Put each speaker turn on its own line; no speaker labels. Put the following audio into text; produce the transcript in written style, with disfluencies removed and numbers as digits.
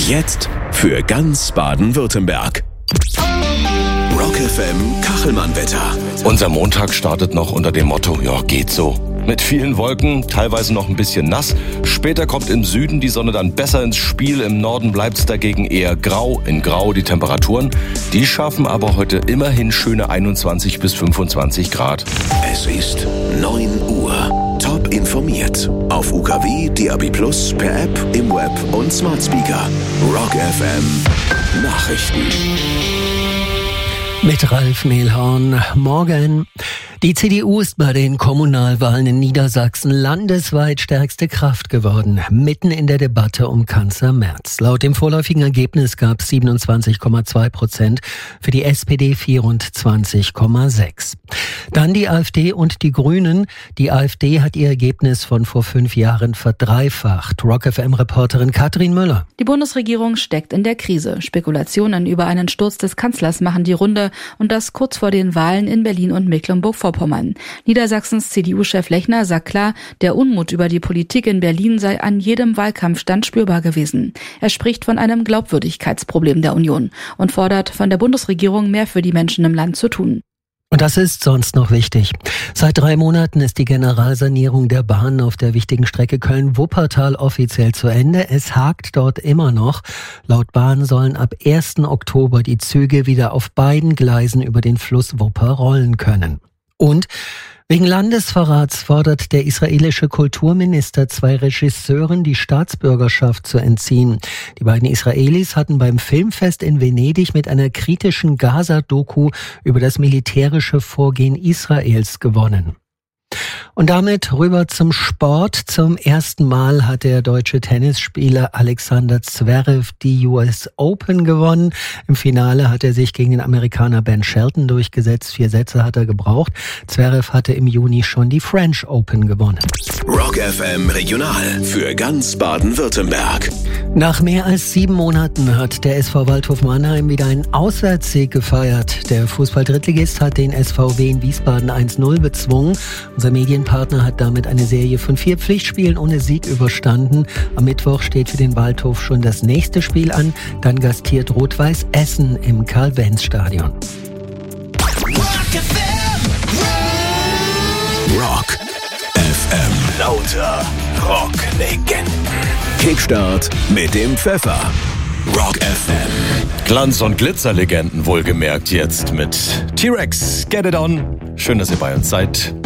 Jetzt für ganz Baden-Württemberg. Rock FM Kachelmann-Wetter.
Unser Montag startet noch unter dem Motto, ja, geht so. Mit vielen Wolken, teilweise noch ein bisschen nass. Später kommt im Süden die Sonne dann besser ins Spiel. Im Norden bleibt es dagegen eher grau. In Grau die Temperaturen. Die schaffen aber heute immerhin schöne 21 bis 25 Grad.
Es ist 9 Uhr. Top informiert. Auf UKW, DAB+, per App, im Web und Smart Speaker. Rock FM Nachrichten.
Mit Ralf Mehlhorn. Morgen. Die CDU ist bei den Kommunalwahlen in Niedersachsen landesweit stärkste Kraft geworden, mitten in der Debatte um Kanzler Merz. Laut dem vorläufigen Ergebnis gab es 27,2%, für die SPD 24,6%. Dann die AfD und die Grünen. Die AfD hat ihr Ergebnis von vor 5 Jahren verdreifacht. Rock FM-Reporterin Katrin Müller.
Die Bundesregierung steckt in der Krise. Spekulationen über einen Sturz des Kanzlers machen die Runde und das kurz vor den Wahlen in Berlin und Mecklenburg-Vorpommern. Niedersachsens CDU-Chef Lechner sagt klar, der Unmut über die Politik in Berlin sei an jedem Wahlkampfstand spürbar gewesen. Er spricht von einem Glaubwürdigkeitsproblem der Union und fordert von der Bundesregierung mehr für die Menschen im Land zu tun.
Und das ist sonst noch wichtig. Seit 3 Monaten ist die Generalsanierung der Bahn auf der wichtigen Strecke Köln-Wuppertal offiziell zu Ende. Es hakt dort immer noch. Laut Bahn sollen ab 1. Oktober die Züge wieder auf beiden Gleisen über den Fluss Wupper rollen können. Und wegen Landesverrats fordert der israelische Kulturminister 2 Regisseuren die Staatsbürgerschaft zu entziehen. Die beiden Israelis hatten beim Filmfest in Venedig mit einer kritischen Gaza-Doku über das militärische Vorgehen Israels gewonnen. Und damit rüber zum Sport. Zum ersten Mal hat der deutsche Tennisspieler Alexander Zverev die US Open gewonnen. Im Finale hat er sich gegen den Amerikaner Ben Shelton durchgesetzt. 4 Sätze hat er gebraucht. Zverev hatte im Juni schon die French Open gewonnen.
Rock FM Regional für ganz Baden-Württemberg.
Nach mehr als 7 Monaten hat der SV Waldhof Mannheim wieder einen Auswärtssieg gefeiert. Der Fußball-Drittligist hat den SVW in Wiesbaden 1-0 bezwungen. Unser Medienpartner hat damit eine Serie von 4 Pflichtspielen ohne Sieg überstanden. Am Mittwoch steht für den Waldhof schon das nächste Spiel an. Dann gastiert Rot-Weiß Essen im Karl-Benz-Stadion.
Rock FM. Lauter Rock-Legenden. Kickstart mit dem Pfeffer. Rock FM.
Glanz- und Glitzerlegenden wohlgemerkt jetzt mit T-Rex. Get it on. Schön, dass ihr bei uns seid.